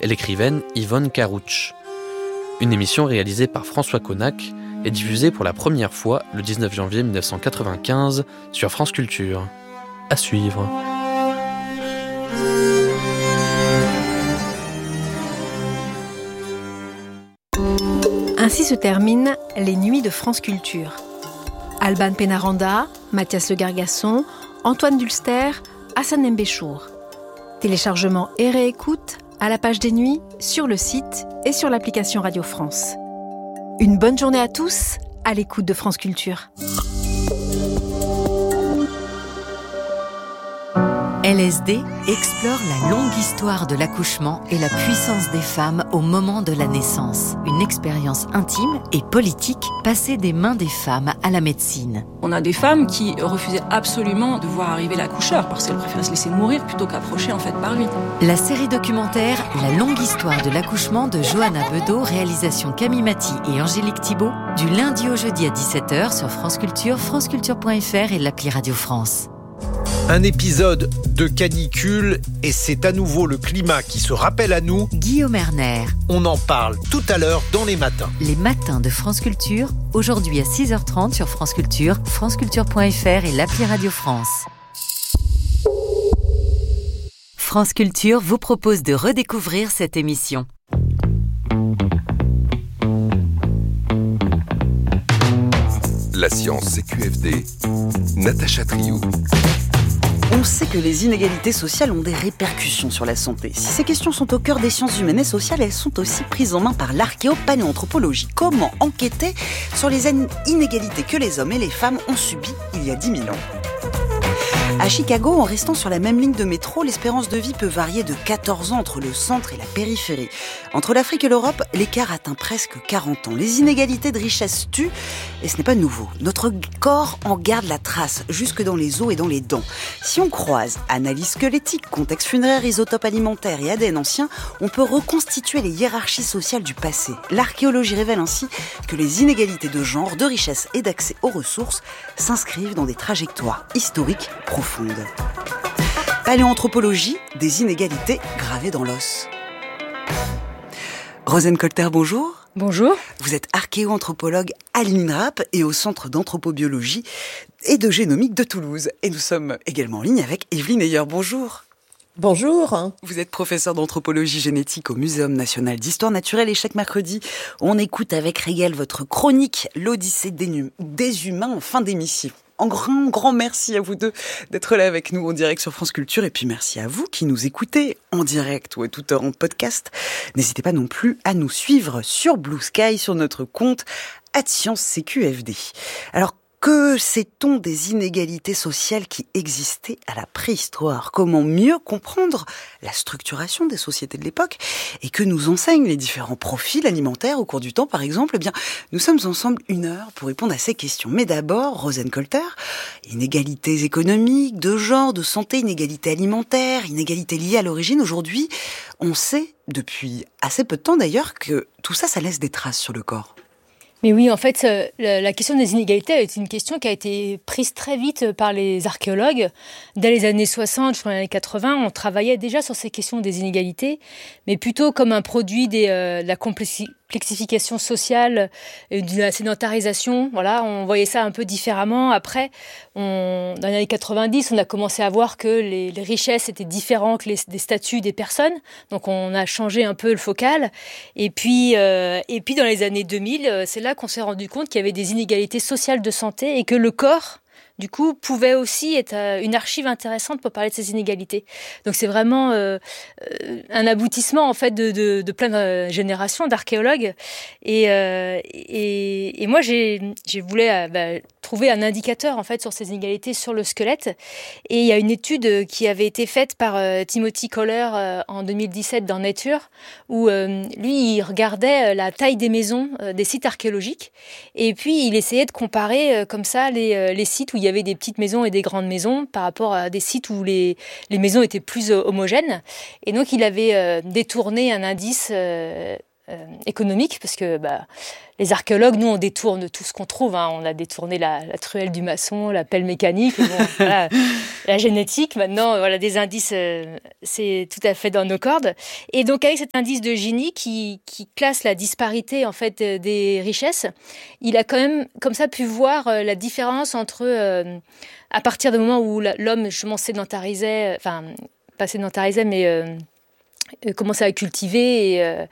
et l'écrivaine Yvonne Karouch. Une émission réalisée par François Connac et diffusée pour la première fois le 19 janvier 1995 sur France Culture. À suivre. Ainsi se terminent les nuits de France Culture. Alban Pénaranda, Mathias Le Gargasson, Antoine Dulster, Hassan Mbéchour. Téléchargement et réécoute à la page des nuits, sur le site et sur l'application Radio France. Une bonne journée à tous, à l'écoute de France Culture. LSD explore la longue histoire de l'accouchement et la puissance des femmes au moment de la naissance. Une expérience intime et politique passée des mains des femmes à la médecine. On a des femmes qui refusaient absolument de voir arriver l'accoucheur parce qu'elles préféraient se laisser mourir plutôt qu'approcher par lui. La série documentaire La longue histoire de l'accouchement de Johanna Bedeau, réalisation Camille Maty et Angélique Thibault, du lundi au jeudi à 17h sur France Culture, franceculture.fr et l'appli Radio France. Un épisode de canicule et c'est à nouveau le climat qui se rappelle à nous. Guillaume Erner. On en parle tout à l'heure dans les matins. Les matins de France Culture, aujourd'hui à 6h30 sur France Culture, franceculture.fr et l'appli Radio France. France Culture vous propose de redécouvrir cette émission. La science, c'est QFD. Natacha Triou. On sait que les inégalités sociales ont des répercussions sur la santé. Si ces questions sont au cœur des sciences humaines et sociales, elles sont aussi prises en main par l'archéopaléanthropologie. Comment enquêter sur les inégalités que les hommes et les femmes ont subies il y a 10 000 ans ? À Chicago, en restant sur la même ligne de métro, l'espérance de vie peut varier de 14 ans entre le centre et la périphérie. Entre l'Afrique et l'Europe, l'écart atteint presque 40 ans. Les inégalités de richesse tuent, et ce n'est pas nouveau. Notre corps en garde la trace, jusque dans les os et dans les dents. Si on croise analyse squelettique, contexte funéraire, isotope alimentaire et ADN ancien, on peut reconstituer les hiérarchies sociales du passé. L'archéologie révèle ainsi que les inégalités de genre, de richesse et d'accès aux ressources s'inscrivent dans des trajectoires historiques profondes. Paléoanthropologie, des inégalités gravées dans l'os. Rosen Colter, bonjour. Bonjour. Vous êtes archéoanthropologue à l'INRAP et au Centre d'anthropobiologie et de génomique de Toulouse. Et nous sommes également en ligne avec Evelyne Heyer, bonjour. Bonjour. Vous êtes professeur d'anthropologie génétique au Muséum national d'histoire naturelle et chaque mercredi, on écoute avec régal votre chronique « L'Odyssée des humains en fin d'émission ». Un grand merci à vous deux d'être là avec nous en direct sur France Culture. Et puis merci à vous qui nous écoutez en direct ou à toute heure en podcast. N'hésitez pas non plus à nous suivre sur Blue Sky, sur notre compte @ScienceCQFD. Alors, que sait-on des inégalités sociales qui existaient à la préhistoire ? Comment mieux comprendre la structuration des sociétés de l'époque ? Et que nous enseignent les différents profils alimentaires au cours du temps, par exemple ? Eh bien, nous sommes ensemble 1 heure pour répondre à ces questions. Mais d'abord, Rosen Colter, inégalités économiques, de genre, de santé, inégalités alimentaires, inégalités liées à l'origine. Aujourd'hui, on sait, depuis assez peu de temps d'ailleurs, que tout ça, ça laisse des traces sur le corps. Mais oui, en fait, la question des inégalités est une question qui a été prise très vite par les archéologues. Dès les années 60, jusqu'aux années 80, on travaillait déjà sur ces questions des inégalités, mais plutôt comme un produit de la complexification sociale, de la sédentarisation. Voilà, on voyait ça un peu différemment. Après, dans les années 90, on a commencé à voir que les richesses étaient différentes que des statuts des personnes. Donc, on a changé un peu le focal. Et puis dans les années 2000, c'est là qu'on s'est rendu compte qu'il y avait des inégalités sociales de santé et que le corps, du coup, pouvait aussi être une archive intéressante pour parler de ces inégalités. Donc c'est vraiment un aboutissement en fait de plein de générations d'archéologues. Et moi, j'ai voulu trouver un indicateur en fait sur ces inégalités sur le squelette. Et il y a une étude qui avait été faite par Timothy Kohler en 2017 dans Nature, où lui, il regardait la taille des maisons des sites archéologiques. Et puis, il essayait de comparer comme ça les sites où il y avait des petites maisons et des grandes maisons par rapport à des sites où les maisons étaient plus homogènes. Et donc, il avait détourné un indice économique, parce que les archéologues, nous, on détourne tout ce qu'on trouve. On a détourné la truelle du maçon, la pelle mécanique, voilà, la génétique. Maintenant, voilà, des indices, c'est tout à fait dans nos cordes. Et donc, avec cet indice de Gini qui classe la disparité en fait des richesses, il a quand même, comme ça, pu voir la différence entre, à partir du moment où l'homme justement sédentarisait, enfin, pas sédentarisait, mais commençait à cultiver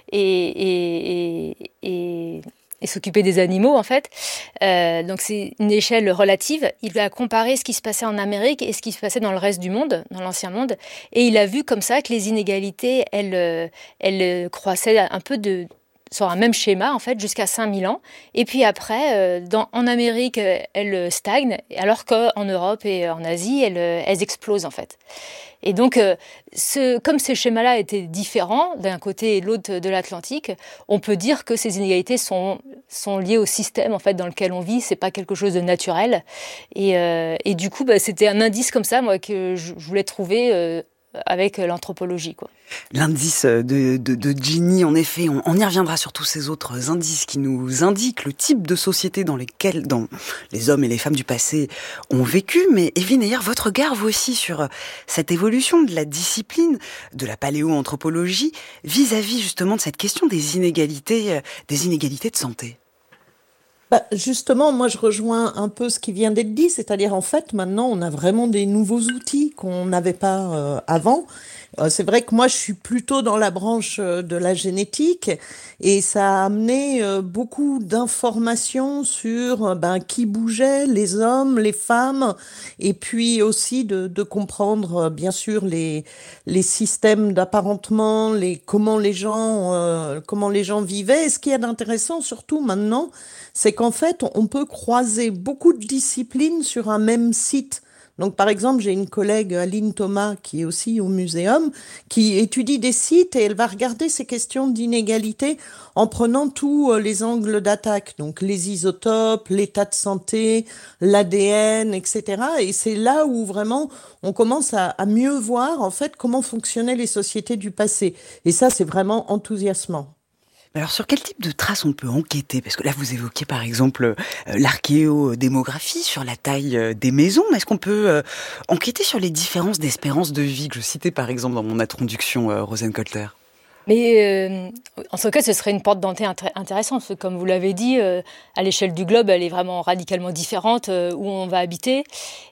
et s'occuper des animaux, en fait. Donc, c'est une échelle relative. Il a comparé ce qui se passait en Amérique et ce qui se passait dans le reste du monde, dans l'ancien monde. Et il a vu comme ça que les inégalités, elles croissaient un peu sur un même schéma, en fait, jusqu'à 5000 ans. Et puis après, en Amérique, elles stagnent, alors qu'en Europe et en Asie, elles explosent, en fait. Et donc, comme ces schémas-là étaient différents d'un côté et de l'autre de l'Atlantique, on peut dire que ces inégalités sont liées au système en fait dans lequel on vit. C'est pas quelque chose de naturel. Et du coup, c'était un indice comme ça, moi, que je voulais trouver avec l'anthropologie, quoi. L'indice de Gini, en effet, on y reviendra sur tous ces autres indices qui nous indiquent le type de société dans les hommes et les femmes du passé ont vécu. Mais Evelyne Ayer, votre regard, vous aussi, sur cette évolution de la discipline de la paléoanthropologie vis-à-vis justement de cette question des inégalités de santé. Justement, moi je rejoins un peu ce qui vient d'être dit, c'est-à-dire en fait maintenant on a vraiment des nouveaux outils qu'on n'avait pas avant. C'est vrai que moi je suis plutôt dans la branche de la génétique et ça a amené beaucoup d'informations sur qui bougeait, les hommes, les femmes, et puis aussi de comprendre bien sûr les systèmes d'apparentement, comment les gens vivaient. Et ce qu'il y a d'intéressant surtout maintenant, c'est qu'en fait on peut croiser beaucoup de disciplines sur un même site. Donc, par exemple, j'ai une collègue, Aline Thomas, qui est aussi au muséum, qui étudie des sites et elle va regarder ces questions d'inégalité en prenant tous les angles d'attaque. Donc, les isotopes, l'état de santé, l'ADN, etc. Et c'est là où vraiment on commence à mieux voir, en fait, comment fonctionnaient les sociétés du passé. Et ça, c'est vraiment enthousiasmant. Alors, sur quel type de traces on peut enquêter ? Parce que là, vous évoquez par exemple l'archéodémographie, sur la taille des maisons. Mais est-ce qu'on peut enquêter sur les différences d'espérance de vie que je citais par exemple dans mon introduction, Rosenkolter ? Mais en tout cas, ce serait une porte d'entrée intéressante. Parce que, comme vous l'avez dit, à l'échelle du globe, elle est vraiment radicalement différente où on va habiter,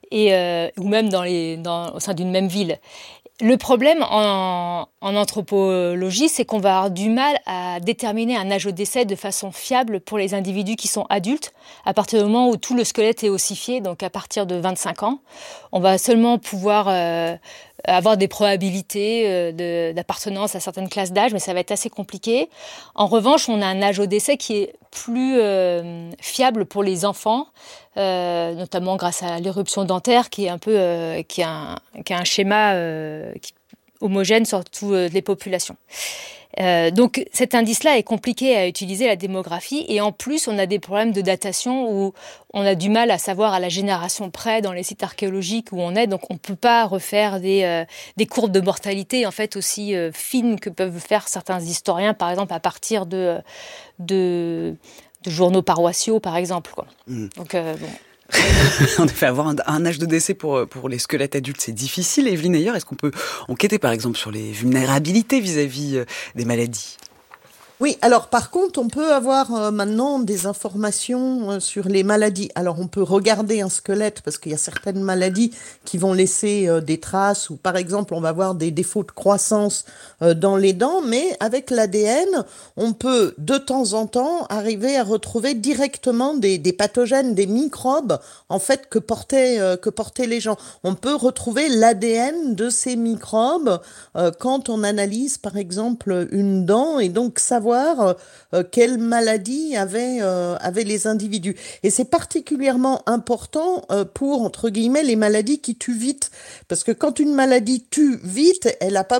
ou même au sein d'une même ville. Le problème en anthropologie, c'est qu'on va avoir du mal à déterminer un âge au décès de façon fiable pour les individus qui sont adultes, à partir du moment où tout le squelette est ossifié, donc à partir de 25 ans. On va seulement pouvoir avoir des probabilités d'appartenance à certaines classes d'âge, mais ça va être assez compliqué. En revanche, on a un âge au décès qui est plus fiable pour les enfants, notamment grâce à l'éruption dentaire, qui est un peu qui a un schéma homogène sur toutes les populations. Donc cet indice-là est compliqué à utiliser, la démographie, et en plus on a des problèmes de datation où on a du mal à savoir à la génération près dans les sites archéologiques où on est, donc on ne peut pas refaire des courbes de mortalité en fait aussi fines que peuvent faire certains historiens, par exemple à partir de journaux paroissiaux par exemple, quoi. Donc bon. En effet, avoir un âge de décès pour les squelettes adultes, c'est difficile. Evelyne Ayer, est-ce qu'on peut enquêter par exemple sur les vulnérabilités vis-à-vis des maladies ? Oui, alors par contre, on peut avoir maintenant des informations sur les maladies. Alors on peut regarder un squelette parce qu'il y a certaines maladies qui vont laisser des traces, ou par exemple on va avoir des défauts de croissance dans les dents, mais avec l'ADN, on peut de temps en temps arriver à retrouver directement des pathogènes, des microbes en fait que portaient les gens. On peut retrouver l'ADN de ces microbes quand on analyse par exemple une dent, et donc savoir quelle maladie avaient les individus. Et c'est particulièrement important pour, entre guillemets, les maladies qui tuent vite. Parce que quand une maladie tue vite, elle n'a pas beaucoup de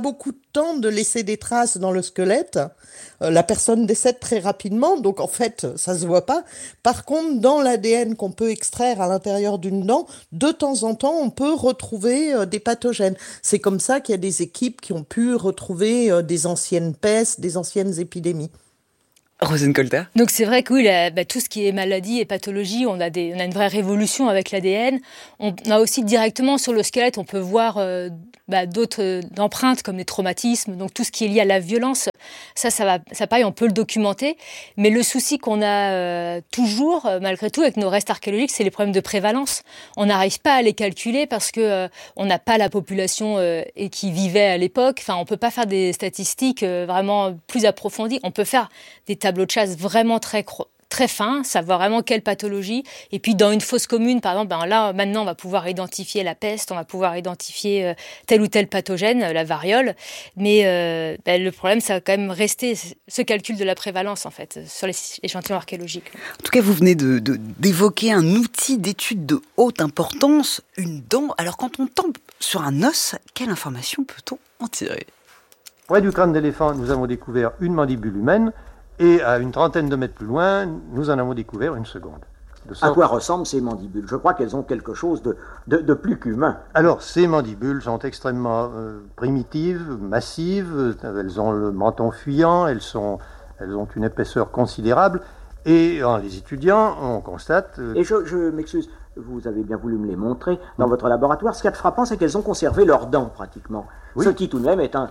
temps de laisser des traces dans le squelette. La personne décède très rapidement, donc en fait, ça se voit pas. Par contre, dans l'ADN qu'on peut extraire à l'intérieur d'une dent, de temps en temps, on peut retrouver des pathogènes. C'est comme ça qu'il y a des équipes qui ont pu retrouver des anciennes pestes, des anciennes épidémies. Rosane Colter. Donc c'est vrai que oui, tout ce qui est maladie et pathologie, on a une vraie révolution avec l'ADN. On a aussi directement sur le squelette, on peut voir d'autres empreintes comme les traumatismes, donc tout ce qui est lié à la violence. Ça pareil, on peut le documenter. Mais le souci qu'on a toujours, malgré tout, avec nos restes archéologiques, c'est les problèmes de prévalence. On n'arrive pas à les calculer parce que on n'a pas la population qui vivait à l'époque. Enfin, on peut pas faire des statistiques vraiment plus approfondies. On peut faire des tableaux de chasse vraiment très fins, savoir vraiment quelle pathologie. Et puis dans une fosse commune, par exemple, là maintenant on va pouvoir identifier la peste, on va pouvoir identifier tel ou tel pathogène, la variole. Mais le problème, ça va quand même rester ce calcul de la prévalence en fait sur les échantillons archéologiques. En tout cas, vous venez d'évoquer un outil d'étude de haute importance, une dent. Alors quand on tombe sur un os, quelle information peut-on en tirer ? Près du crâne d'éléphant, nous avons découvert une mandibule humaine. Et à une trentaine de mètres plus loin, nous en avons découvert une seconde. À quoi ressemblent ces mandibules ? Je crois qu'elles ont quelque chose de plus qu'humain. Alors, ces mandibules sont extrêmement primitives, massives. Elles ont le menton fuyant, elles ont une épaisseur considérable. Et en les étudiant, on constate... Et je m'excuse, vous avez bien voulu me les montrer dans votre laboratoire. Ce qui est frappant, c'est qu'elles ont conservé leurs dents, pratiquement. Oui. Ce qui, tout de même, est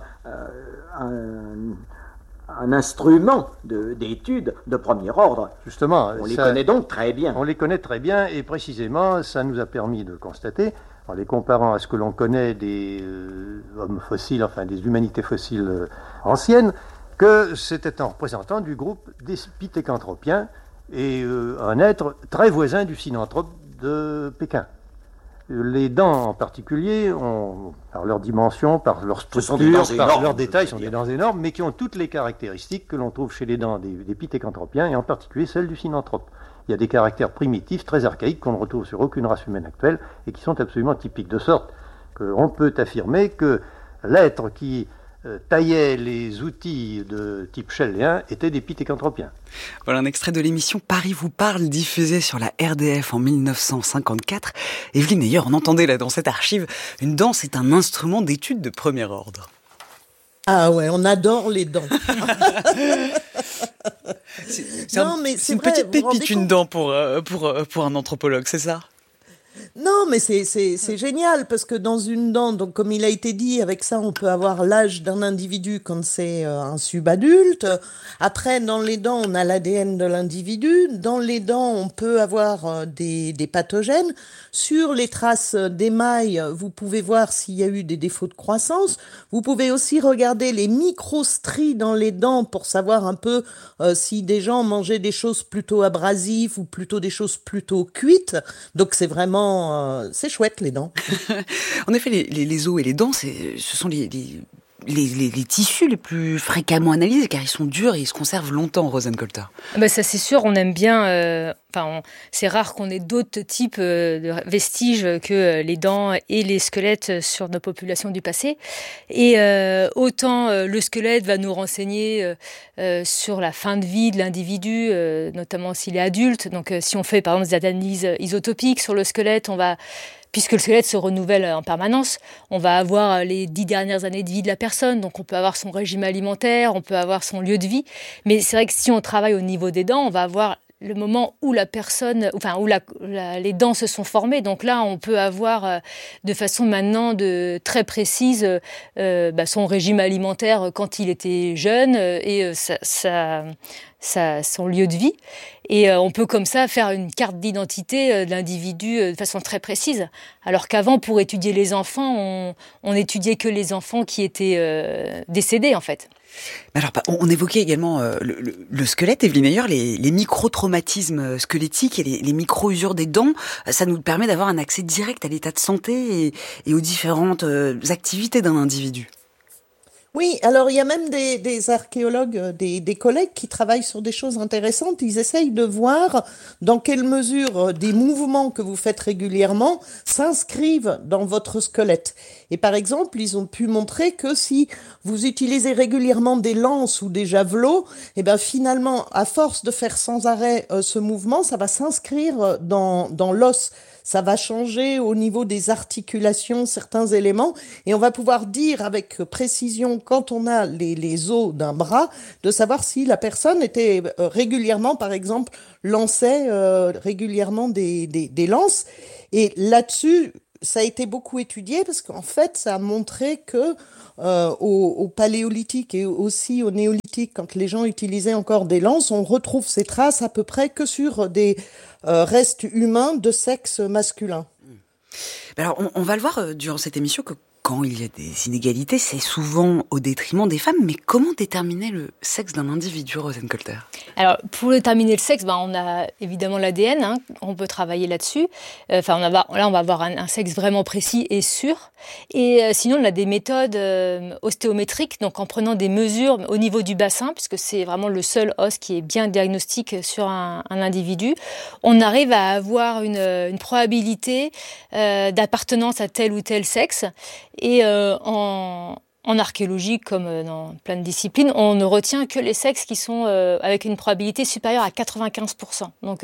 un instrument d'étude de premier ordre. Justement. On les connaît donc très bien. On les connaît très bien et précisément, ça nous a permis de constater, en les comparant à ce que l'on connaît des hommes fossiles, enfin des humanités fossiles anciennes, que c'était un représentant du groupe des pithécanthropiens et un être très voisin du synanthrope de Pékin. Les dents en particulier, par leur dimension, par leur structure, par leurs détails, sont des dents énormes, mais qui ont toutes les caractéristiques que l'on trouve chez les dents des pithécanthropiens, et en particulier celles du synanthrope. Il y a des caractères primitifs, très archaïques, qu'on ne retrouve sur aucune race humaine actuelle, et qui sont absolument typiques, de sorte qu'on peut affirmer que l'être qui taillait les outils de type shelléen étaient des pithécanthropiens. Voilà un extrait de l'émission Paris vous parle, diffusée sur la RDF en 1954. Evelyne Meyer, on entendait là dans cette archive, une dent, c'est un instrument d'étude de premier ordre. Ah ouais, on adore les dents. C'est une petite pépite, une dent pour un anthropologue, c'est ça ? Non, mais c'est génial parce que dans une dent, donc comme il a été dit, avec ça on peut avoir l'âge d'un individu quand c'est un subadulte. Après, dans les dents, on a l'ADN de l'individu. Dans les dents, on peut avoir des pathogènes. Sur les traces d'émail, vous pouvez voir s'il y a eu des défauts de croissance. Vous pouvez aussi regarder les microstries dans les dents pour savoir un peu si des gens mangeaient des choses plutôt abrasives ou plutôt des choses plutôt cuites. Donc c'est vraiment c'est chouette les dents. En effet, les os et les dents, ce sont les tissus les plus fréquemment analysés car ils sont durs et ils se conservent longtemps, Rosane Colter. Ça c'est sûr, on aime bien. C'est rare qu'on ait d'autres types de vestiges que les dents et les squelettes sur nos populations du passé. Et autant le squelette va nous renseigner sur la fin de vie de l'individu, notamment s'il est adulte. Donc si on fait par exemple des analyses isotopiques sur le squelette, puisque le squelette se renouvelle en permanence, on va avoir les 10 dernières années de vie de la personne, donc on peut avoir son régime alimentaire, on peut avoir son lieu de vie. Mais c'est vrai que si on travaille au niveau des dents, on va avoir le moment où la personne, les dents se sont formées. Donc là, on peut avoir de façon maintenant très précise son régime alimentaire quand il était jeune et son lieu de vie. Et on peut comme ça faire une carte d'identité de l'individu de façon très précise. Alors qu'avant, pour étudier les enfants, on étudiait que les enfants qui étaient décédés, en fait. Alors, on évoquait également le squelette, Evelyne Meyer, les micro-traumatismes squelettiques et les micro-usures des dents. Ça nous permet d'avoir un accès direct à l'état de santé et aux différentes activités d'un individu. Oui, alors il y a même des archéologues, des collègues qui travaillent sur des choses intéressantes. Ils essayent de voir dans quelle mesure des mouvements que vous faites régulièrement s'inscrivent dans votre squelette. Et par exemple, ils ont pu montrer que si vous utilisez régulièrement des lances ou des javelots, eh ben finalement, à force de faire sans arrêt ce mouvement, ça va s'inscrire dans l'os. Ça va changer au niveau des articulations certains éléments et on va pouvoir dire avec précision quand on a les os d'un bras de savoir si la personne était régulièrement, par exemple, lançait régulièrement des lances. Et là-dessus, ça a été beaucoup étudié parce qu'en fait, ça a montré que au paléolithique et aussi au néolithique, quand les gens utilisaient encore des lances, on retrouve ces traces à peu près que sur des restes humains de sexe masculin. Alors, on va le voir durant cette émission que quand il y a des inégalités, c'est souvent au détriment des femmes. Mais comment déterminer le sexe d'un individu, Rosane Colter ? Alors, pour déterminer le sexe, on a évidemment l'ADN, on peut travailler là-dessus. On va avoir un sexe vraiment précis et sûr. Et sinon, on a des méthodes ostéométriques, donc en prenant des mesures au niveau du bassin, puisque c'est vraiment le seul os qui est bien diagnostique sur un individu. On arrive à avoir une probabilité d'appartenance à tel ou tel sexe. Et en archéologie, comme dans plein de disciplines, on ne retient que les sexes qui sont avec une probabilité supérieure à 95%. Donc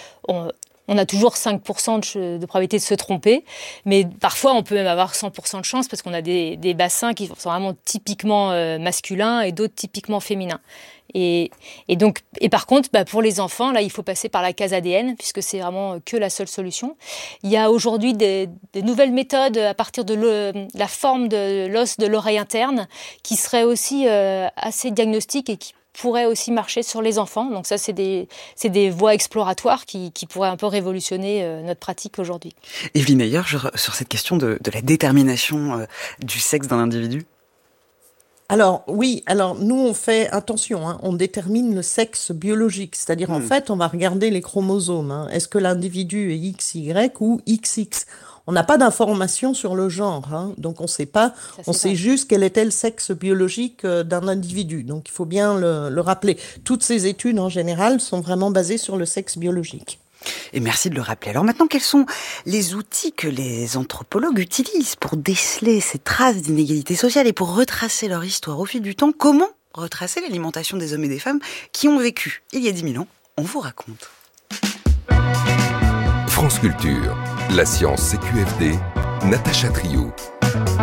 on a toujours 5% de probabilité de se tromper, mais parfois on peut même avoir 100% de chance parce qu'on a des bassins qui sont vraiment typiquement masculins et d'autres typiquement féminins. Et par contre, pour les enfants, là, il faut passer par la case ADN, puisque c'est vraiment que la seule solution. Il y a aujourd'hui des nouvelles méthodes à partir de la forme de l'os de l'oreille interne, qui seraient aussi assez diagnostiques et qui pourraient aussi marcher sur les enfants. Donc ça, c'est des voies exploratoires qui pourraient un peu révolutionner notre pratique aujourd'hui. Evelyne Ayer, sur cette question de la détermination du sexe d'un individu. Alors oui, nous on fait attention, on détermine le sexe biologique, c'est-à-dire en fait on va regarder les chromosomes. Est-ce que l'individu est XY ou XX ? On n'a pas d'informations sur le genre, donc on sait pas. On sait juste quel était le sexe biologique d'un individu. Donc il faut bien le rappeler. Toutes ces études en général sont vraiment basées sur le sexe biologique. Et merci de le rappeler. Alors maintenant, quels sont les outils que les anthropologues utilisent pour déceler ces traces d'inégalité sociale et pour retracer leur histoire au fil du temps ? Comment retracer l'alimentation des hommes et des femmes qui ont vécu il y a 10 000 ans ? On vous raconte. France Culture, la science CQFD, Natacha Trio.